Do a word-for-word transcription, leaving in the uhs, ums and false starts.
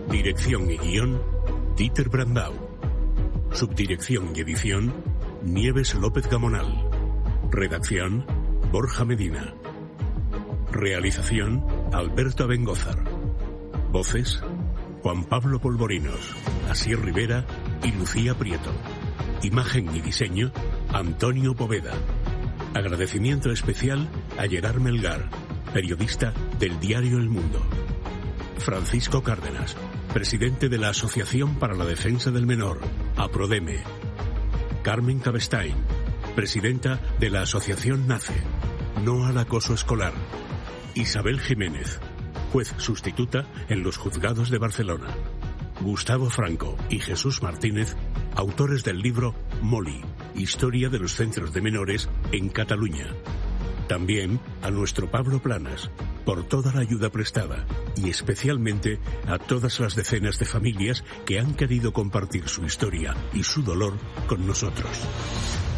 Dirección y guión, Dieter Brandau. Subdirección y edición, Nieves López Gamonal. Redacción, Borja Medina. Realización, Alberto Abengózar. Voces, Juan Pablo Polvorinos, Asier Rivera y Lucía Prieto. Imagen y diseño, Antonio Poveda. Agradecimiento especial a Gerard Melgar, periodista del diario El Mundo. Francisco Cárdenas, presidente de la Asociación para la Defensa del Menor, APRODEME. Carmen Cabestein, presidenta de la Asociación NACE, No al Acoso Escolar. Isabel Jiménez, juez sustituta en los juzgados de Barcelona. Gustavo Franco y Jesús Martínez, autores del libro Molly, Historia de los Centros de Menores en Cataluña. También a nuestro Pablo Planas, por toda la ayuda prestada, y especialmente a todas las decenas de familias que han querido compartir su historia y su dolor con nosotros.